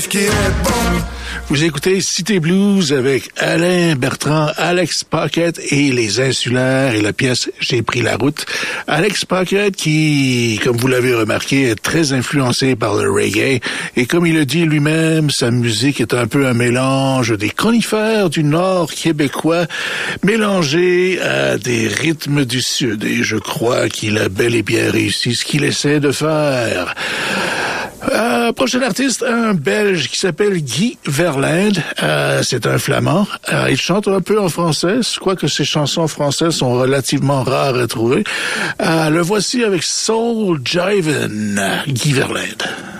Vous écoutez Cité Blues avec Alain Bertrand, Alex Paquette et les Insulaires et la pièce J'ai pris la route. Alex Paquette qui, comme vous l'avez remarqué, est très influencé par le reggae et comme il le dit lui-même, sa musique est un peu un mélange des conifères du nord québécois mélangés à des rythmes du sud et je crois qu'il a bel et bien réussi ce qu'il essaie de faire. Prochain artiste, un Belge qui s'appelle Guy Verlinde. C'est un Flamand. Il chante un peu en français, quoique ses chansons françaises sont relativement rares à trouver. Le voici avec Soul Jivin', Guy Verlinde.